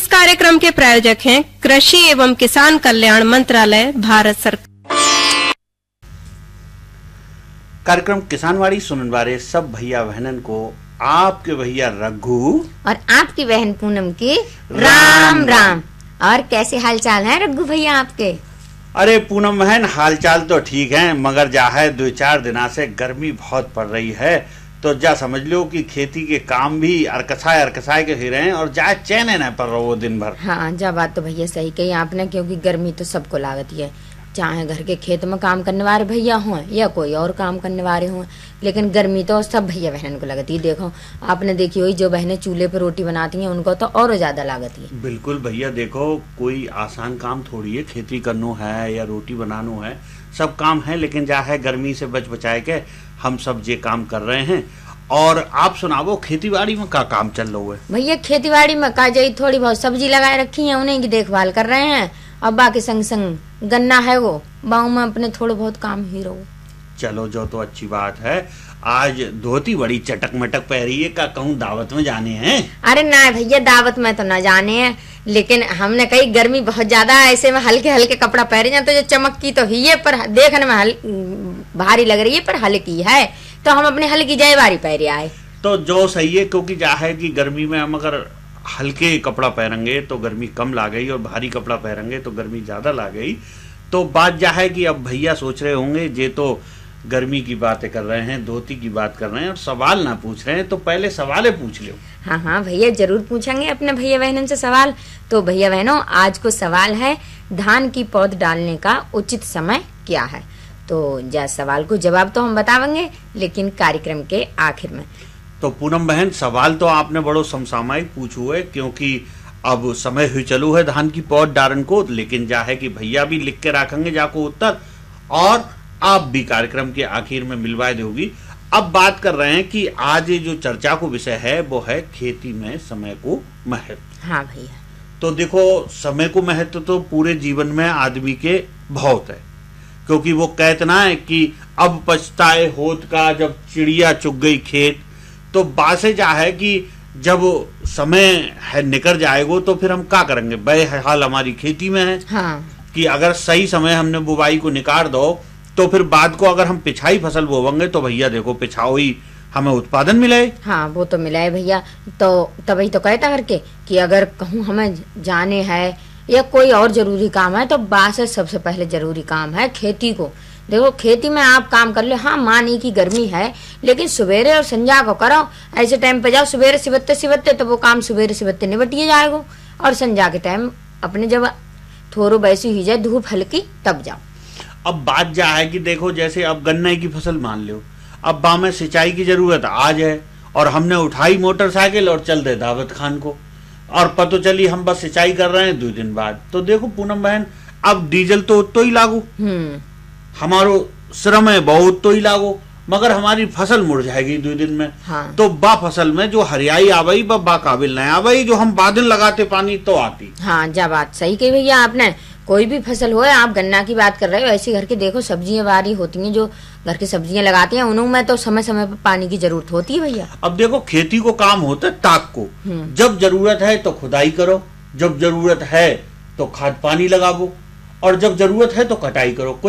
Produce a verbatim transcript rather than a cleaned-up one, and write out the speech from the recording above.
इस कार्यक्रम के प्रायोजक हैं कृषि एवं किसान कल्याण मंत्रालय, भारत सरकार। कार्यक्रम किसानवाड़ी सुनने वाले सब भैया बहनन को आपके भैया रघु और आपकी बहन पूनम की राम राम। और कैसे हाल चाल है रघु भैया आपके? अरे पूनम बहन, हालचाल तो ठीक है, मगर जा है दो चार दिना से गर्मी बहुत पड़ रही है, तो जा समझ लो कि खेती के काम भी अरकसाए अरकसाए के ही रहे और जा चैन न पर रहो दिन भर। हाँ, जा बात तो भैया सही कही आपने, क्योंकि गर्मी तो सबको लागती है, चाहे घर के खेत में काम करने वाले भैया हों या कोई और काम करने वाले हों, लेकिन गर्मी तो सब भैया बहन को लगती है। देखो आपने देखी हुई जो बहनें चूल्हे पर रोटी बनाती हैं उनको तो और ज्यादा लागती है। बिल्कुल भैया, देखो कोई आसान काम थोड़ी है, खेती करनो है या रोटी बनानो है, सब काम है, लेकिन जा है गर्मी से बच बचाए के हम सब ये काम कर रहे हैं। और आप सुनावो, खेती बाड़ी में क्या काम चल रहा है? भैया खेती बाड़ी में का जाई थोड़ी बहुत सब्जी लगाए रखी है, उन्हीं की देखभाल कर रहे हैं, और बाकी संग संग गन्ना है वो गाँव में अपने थोड़े बहुत काम ही रहो। चलो जो तो अच्छी बात है। आज धोती बड़ी चटक मटक पहरी है, का कहूँ दावत में जाने हैं? अरे ना भैया, दावत में तो ना जाने हैं, लेकिन हमने कही गर्मी बहुत ज्यादा है, ऐसे में हल्के हल्के कपड़ा पहरे जाए तो जो चमक की तो ही है, पर देखने में हल, भारी लग रही है पर हल्की है, तो हम अपने हल्की जयवारी पहरे आए। तो जो सही है, क्योंकि जा है कि गर्मी में हम अगर हल्के कपड़ा पहनेंगे तो गर्मी कम लागेगी और भारी कपड़ा पहनेंगे तो गर्मी ज्यादा लागेगी। तो बात जा है कि अब भैया सोच रहे होंगे ये तो गर्मी की बातें कर रहे हैं, धोती की बात कर रहे हैं और सवाल ना पूछ रहे हैं, तो पहले सवाले पूछ लो। हाँ हाँ भैया, जरूर पूछेंगे अपने भैया बहनों से सवाल। तो भैया बहनों, आज को सवाल है धान की पौध डालने का उचित समय क्या है? तो जा सवाल को जवाब तो हम बतावेंगे, लेकिन कार्यक्रम के आखिर में। तो पूनम बहन, सवाल तो आपने बड़ो समसामयिक पूछू है, क्योंकि अब समय हुई चलू है धान की पौध डालन को, लेकिन जा है कि भैया भी लिख के रखेंगे जाको उत्तर, और आप भी कार्यक्रम के आखिर में मिलवा दोगी। अब बात कर रहे हैं कि आज जो चर्चा को विषय है वो है खेती में समय को महत्व। हाँ भैया, तो देखो समय को महत्व तो पूरे जीवन में आदमी के बहुत है, क्योंकि वो कहते ना है कि अब पछताए होत का जब चिड़िया चुग गई खेत। तो बासे जा है कि जब समय है निकल जाएगो तो फिर हम क्या करेंगे? बेहाल हमारी खेती में है। हाँ। कि अगर सही समय हमने बुवाई को निकाल दो तो फिर बाद को अगर हम पिछाई फसल बोवेंगे तो भैया देखो पिछाओ ही हमें उत्पादन मिले। हाँ, वो तो मिला है भैया। तो तभी तो कहता करके कि अगर कहूँ हमें जाने है या कोई और जरूरी काम है तो बासे सबसे पहले जरूरी काम है खेती को। देखो खेती में आप काम कर लो, हाँ मानी की गर्मी है, लेकिन सवेरे और संध्या को करो, ऐसे टाइम पे जाओ सवेरे सिबत्ते सिबत्ते तो वो काम सवेरे सिबत्ते निबटिए जाएगो, और संध्या के टाइम अपने जब थोड़ो वैसी ही जाए धूप हल्की तब जाओ। अब बात जा है कि देखो जैसे अब गन्ने की फसल मान लो, अब बा में सिंचाई की जरूरत आज है और हमने उठाई मोटरसाइकिल और चल दे दावत खान को, और पतो चली हम बस सिंचाई कर रहे हैं दो दिन बाद। तो देखो पूनम बहन, अब डीजल तो तो ही लागू, हमारो श्रम है बहुत तो ही लागू, मगर हमारी फसल मुड़ जाएगी दो दिन में। हाँ। तो बा फसल में जो हरियाई आवाई बा, बा काबिल नहीं आवाई, जो हम बादल लगाते पानी तो आती। हाँ, जा बात सही कही भैया आपने। कोई भी फसल हो, आप गन्ना की बात कर रहे हो, ऐसी घर के देखो सब्जियां बारी होती हैं, जो घर की सब्जियां लगाती हैं उनमें तो समय समय पर पानी की जरूरत होती है भैया। अब देखो खेती को काम होता है ताक को, जब जरूरत है तो खुदाई करो, जब जरूरत है तो खाद पानी लगाओ, और जब जरूरत है तो कटाई करो।